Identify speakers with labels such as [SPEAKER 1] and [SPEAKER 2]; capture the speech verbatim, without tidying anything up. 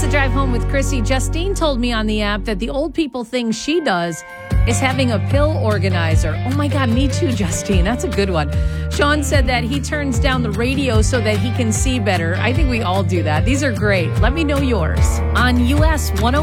[SPEAKER 1] the drive home with Chrissy. Justine told me on the app that the old people thing she does is having a pill organizer. Oh my God, me too, Justine. That's a good one. Sean said that he turns down the radio so that he can see better. I think we all do that. These are great. Let me know yours on U S one oh